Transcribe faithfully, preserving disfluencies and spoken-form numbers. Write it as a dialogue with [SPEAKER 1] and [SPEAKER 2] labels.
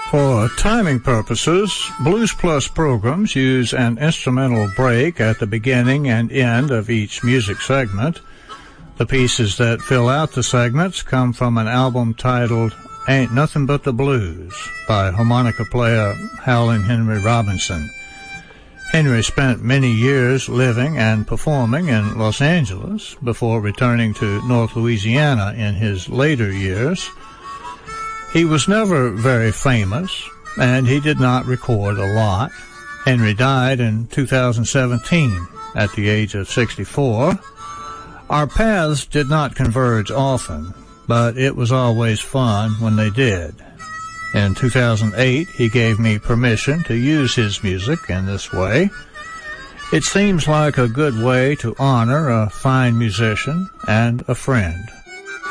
[SPEAKER 1] For timing purposes, Blues Plus programs use an instrumental break at the beginning and end of each music segment. The pieces that fill out the segments come from an album titled Ain't Nothing But the Blues by harmonica player Howlin' Henry Robinson. Henry spent many years living and performing in Los Angeles before returning to North Louisiana in his later years. He was never very famous, and he did not record a lot. Henry died in two thousand seventeen at the age of sixty-four. Our paths did not converge often, but it was always fun when they did. In two thousand eight, he gave me permission to use his music in this way. It seems like a good way to honor a fine musician and a friend.